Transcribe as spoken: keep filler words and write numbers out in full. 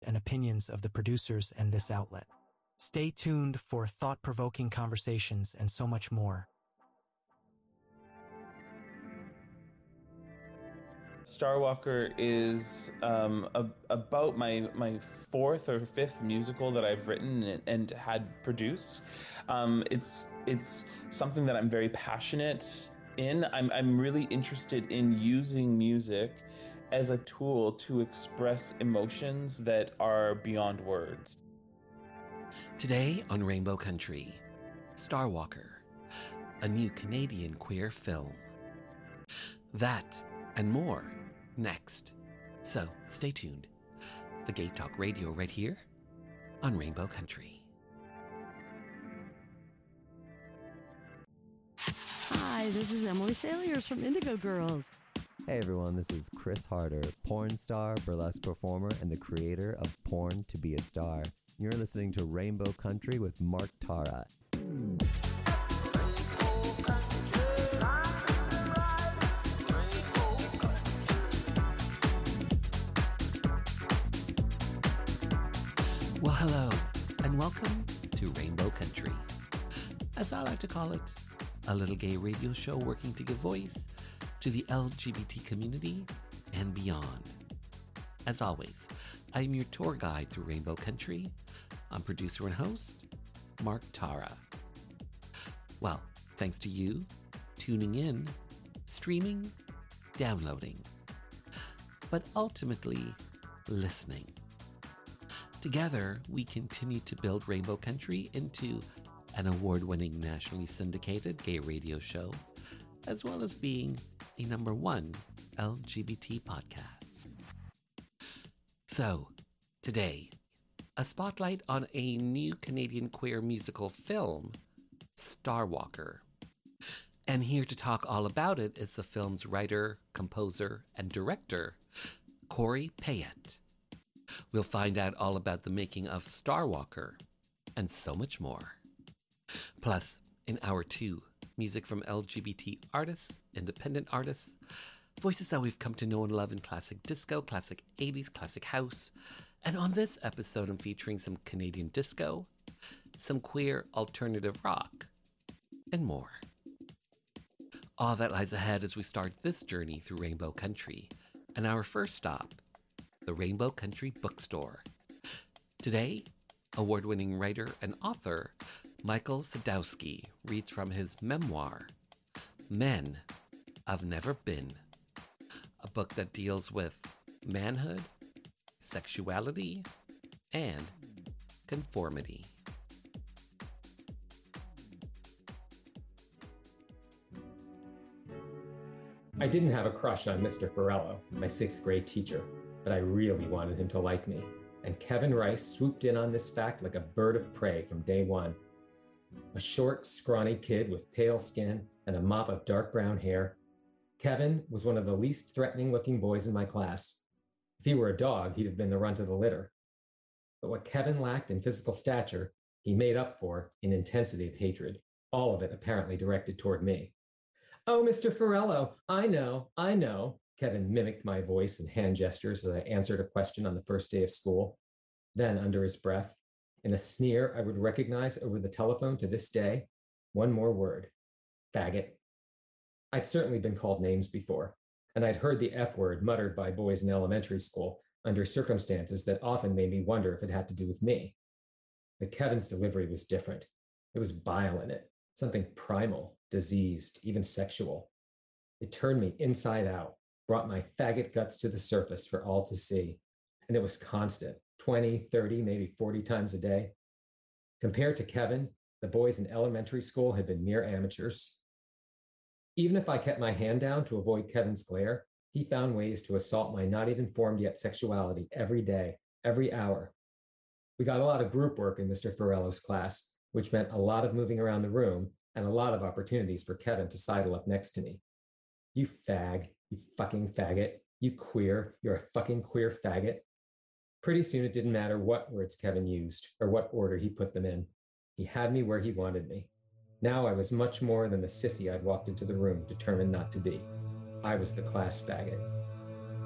and opinions of the producers and this outlet. Stay tuned for thought-provoking conversations and so much more. Starwalker is um, a, about my my fourth or fifth musical that I've written and, and had produced. Um, it's it's something that I'm very passionate in. I'm I'm really interested in using music as a tool to express emotions that are beyond words. Today on Rainbow Country, Starwalker, a new Canadian queer film. That and more next. So stay tuned. The Gay Talk Radio right here on Rainbow Country. Hi, this is Emily Saliers from Indigo Girls. Hey everyone, this is Chris Harder, porn star, burlesque performer, and the creator of Porn to Be a Star. You're listening to Rainbow Country with Mark Tara. Well, hello, and welcome to Rainbow Country. As I like to call it, a little gay radio show working to give voice to the L G B T community and beyond. As always, I'm your tour guide through Rainbow Country. I'm producer and host, Mark Tara. Well, thanks to you tuning in, streaming, downloading, but ultimately listening. Together, we continue to build Rainbow Country into an award-winning nationally syndicated gay radio show, as well as being a number one L G B T podcast. So, today, a spotlight on a new Canadian queer musical film, Starwalker. And here to talk all about it is the film's writer, composer, and director, Corey Payette. We'll find out all about the making of Starwalker and so much more. Plus, in hour two, music from L G B T artists, independent artists, voices that we've come to know and love in classic disco, classic eighties, classic house. And on this episode, I'm featuring some Canadian disco, some queer alternative rock, and more. All that lies ahead as we start this journey through Rainbow Country. And our first stop, the Rainbow Country Bookstore. Today, award-winning writer and author Michael Sadowski reads from his memoir, Men I've Never Been, a book that deals with manhood, sexuality, and conformity. I didn't have a crush on Mister Farello, my sixth grade teacher, but I really wanted him to like me. And Kevin Rice swooped in on this fact like a bird of prey from day one. A short, scrawny kid with pale skin and a mop of dark brown hair, Kevin was one of the least threatening-looking boys in my class. If he were a dog, he'd have been the runt of the litter. But what Kevin lacked in physical stature, he made up for in intensity of hatred, all of it apparently directed toward me. "Oh, Mister Farello, I know, I know." Kevin mimicked my voice and hand gestures as I answered a question on the first day of school. Then, under his breath, in a sneer I would recognize over the telephone to this day, one more word: faggot. I'd certainly been called names before, and I'd heard the F word muttered by boys in elementary school under circumstances that often made me wonder if it had to do with me. But Kevin's delivery was different. It was bile in it, something primal, diseased, even sexual. It turned me inside out, brought my faggot guts to the surface for all to see. And it was constant, twenty, thirty, maybe forty times a day. Compared to Kevin, the boys in elementary school had been mere amateurs. Even if I kept my hand down to avoid Kevin's glare, he found ways to assault my not even formed yet sexuality every day, every hour. We got a lot of group work in Mister Farello's class, which meant a lot of moving around the room and a lot of opportunities for Kevin to sidle up next to me. "You fag, you fucking faggot, you queer, you're a fucking queer faggot." Pretty soon it didn't matter what words Kevin used or what order he put them in. He had me where he wanted me. Now I was much more than the sissy I'd walked into the room determined not to be. I was the class faggot.